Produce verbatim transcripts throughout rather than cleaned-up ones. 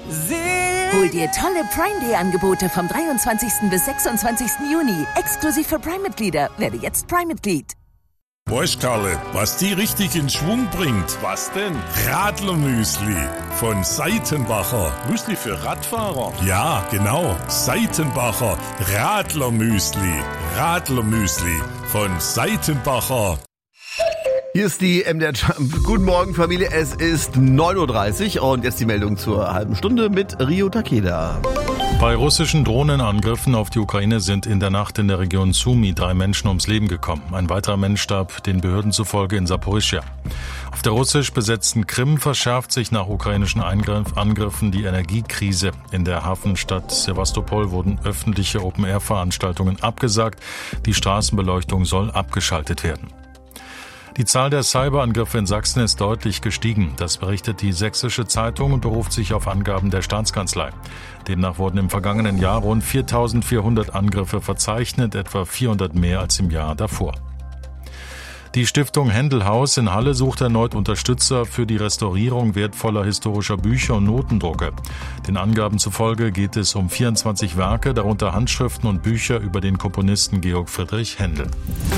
Hol dir tolle Prime-Day-Angebote vom dreiundzwanzigsten bis sechsundzwanzigsten Juni. Exklusiv für Prime-Mitglieder. Werde jetzt Prime-Mitglied. Weißt, Karle, was die richtig in Schwung bringt? Was denn? Radlermüsli von Seitenbacher. Müsli für Radfahrer? Ja, genau. Seitenbacher Radlermüsli. Radlermüsli von Seitenbacher. Hier ist die M D R Jump. Guten Morgen, Familie. Es ist neun Uhr dreißig und jetzt die Meldung zur halben Stunde mit Rio Takeda. Bei russischen Drohnenangriffen auf die Ukraine sind in der Nacht in der Region Sumy drei Menschen ums Leben gekommen. Ein weiterer Mensch starb den Behörden zufolge in Saporischschja. Auf der russisch besetzten Krim verschärft sich nach ukrainischen Angriffen die Energiekrise. In der Hafenstadt Sewastopol wurden öffentliche Open-Air-Veranstaltungen abgesagt. Die Straßenbeleuchtung soll abgeschaltet werden. Die Zahl der Cyberangriffe in Sachsen ist deutlich gestiegen. Das berichtet die Sächsische Zeitung und beruft sich auf Angaben der Staatskanzlei. Demnach wurden im vergangenen Jahr rund viertausendvierhundert Angriffe verzeichnet, etwa vierhundert mehr als im Jahr davor. Die Stiftung Händelhaus in Halle sucht erneut Unterstützer für die Restaurierung wertvoller historischer Bücher und Notendrucke. Den Angaben zufolge geht es um vierundzwanzig Werke, darunter Handschriften und Bücher über den Komponisten Georg Friedrich Händel.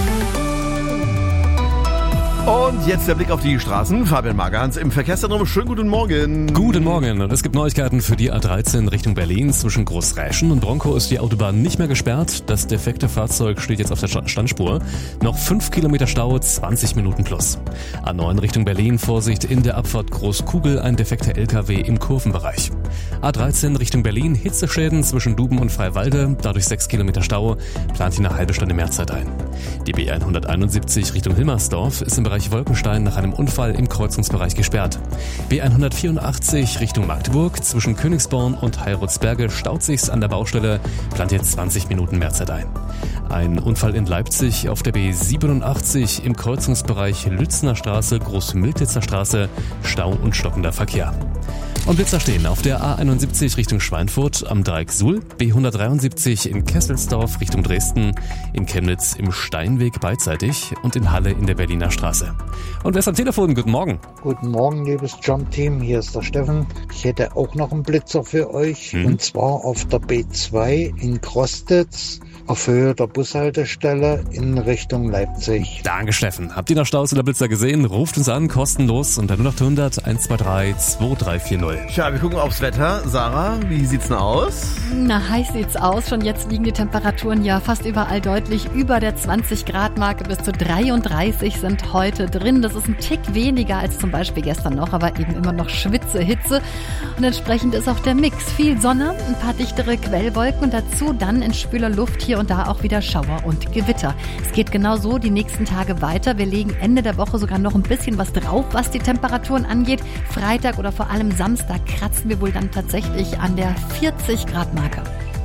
Und jetzt der Blick auf die Straßen. Fabian Magerhans im Verkehrszentrum. Schönen guten Morgen. Guten Morgen. Und es gibt Neuigkeiten für die A dreizehn Richtung Berlin. Zwischen Großräschen und Bronkow ist die Autobahn nicht mehr gesperrt. Das defekte Fahrzeug steht jetzt auf der Standspur. Noch fünf Kilometer Stau, zwanzig Minuten plus. A neun Richtung Berlin. Vorsicht in der Abfahrt Großkugel. Ein defekter L K W im Kurvenbereich. A dreizehn Richtung Berlin. Hitzeschäden zwischen Duben und Freiwalde. Dadurch sechs Kilometer Stau. Plant hier eine halbe Stunde Mehrzeit ein. Die B hunderteinundsiebzig Richtung Hilmersdorf ist im Bereich Wolkenstein nach einem Unfall im Kreuzungsbereich gesperrt. B hundertvierundachtzig Richtung Magdeburg, zwischen Königsborn und Heilrutsberge staut sich's an der Baustelle, plant jetzt zwanzig Minuten Mehrzeit ein. Ein Unfall in Leipzig auf der B siebenundachtzig im Kreuzungsbereich Lützner Straße, Großmiltitzer Straße, Stau und stockender Verkehr. Und Blitzer stehen auf der A einundsiebzig Richtung Schweinfurt am Dreieck Suhl, B hundertdreiundsiebzig in Kesselsdorf Richtung Dresden, in Chemnitz im Steinweg beidseitig und in Halle in der Berliner Straße. Und wer ist am Telefon? Guten Morgen. Guten Morgen, liebes Jump-Team. Hier ist der Steffen. Ich hätte auch noch einen Blitzer für euch. Hm. Und zwar auf der B zwei in Krostitz. Auf Höhe der Bushaltestelle in Richtung Leipzig. Danke, Steffen. Habt ihr noch Staus oder Blitzer gesehen? Ruft uns an, kostenlos unter null acht hundert eins zwei drei zwei drei vier null. Tja, wir gucken aufs Wetter. Sarah, wie sieht's denn aus? Na, heiß sieht's aus. Schon jetzt liegen die Temperaturen ja fast überall deutlich über der zwanzig Grad Marke. Bis zu dreiunddreißig sind heute drin. Das ist ein Tick weniger als zum Beispiel gestern noch, aber eben immer noch Schwitze, Hitze. Und entsprechend ist auch der Mix. Viel Sonne, ein paar dichtere Quellwolken und dazu dann in schwüler Luft hier und da auch wieder Schauer und Gewitter. Es geht genau so die nächsten Tage weiter. Wir legen Ende der Woche sogar noch ein bisschen was drauf, was die Temperaturen angeht. Freitag oder vor allem Samstag kratzen wir wohl dann tatsächlich an der vierzig Grad Marke.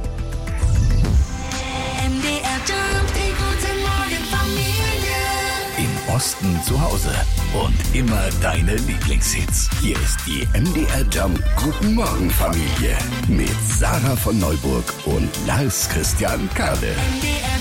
M D R Jump, die gute Morgenfamilie. Im Osten zu Hause und immer deine Lieblingshits. Hier ist die M D R Jump Guten Morgen Familie mit Sarah von Neuburg und Lars Christian Kade. M D R